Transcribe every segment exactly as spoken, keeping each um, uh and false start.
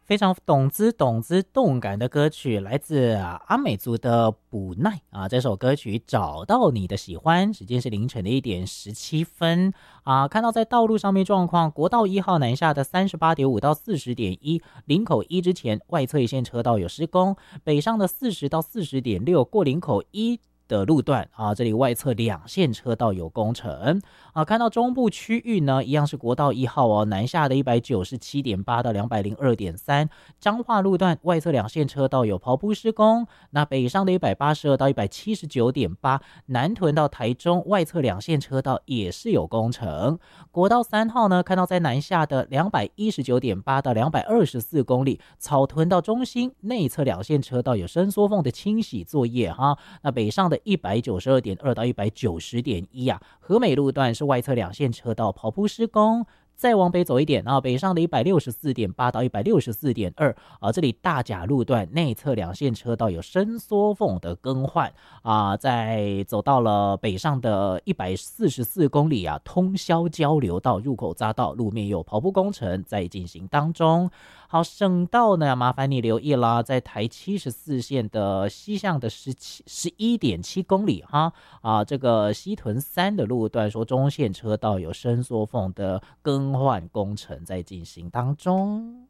非常懂滋懂滋动感的歌曲，来自阿美族的补奈啊。这首歌曲找到你的喜欢，时间是凌晨的一点十七分啊。看到在道路上面状况，国道一号南下的三十八点五到四十点一，林口一之前外侧一线车道有施工，北上的四十到四十点六过林口一的路段啊，这里外侧两线车道有工程啊。看到中部区域呢，一样是国道一号哦，南下的一百九十七点八到两百零二点三，彰化路段外侧两线车道有刨铺施工。那北上的一百八十二到一百七十九点八，南屯到台中外侧两线车道也是有工程。国道三号呢，看到在南下的两百一十九点八到两百二十四公里，草屯到中心内侧两线车道有伸缩缝的清洗作业哈。那北上的一百九十二点二到一百九十点一啊，和美路段是外侧两线车道刨铺施工。再往北走一点啊，北上的一百六十四点八到一百六十四点二啊，这里大甲路段内侧两线车道有伸缩缝的更换啊。再走到了北上的一百四十四公里啊，通霄交流道入口匝道路面有刨铺工程在进行当中。好，省道呢，麻烦你留意啦，在台七十四线的西向的十七十一点七公里哈啊，这个西屯三的路段说中线车道有伸缩缝的更换工程在进行当中。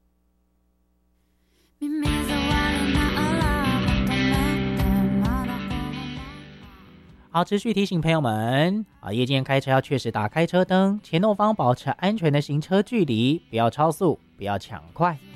好，持续提醒朋友们啊，夜间开车要确实打开车灯，前后方保持安全的行车距离，不要超速，不要抢快。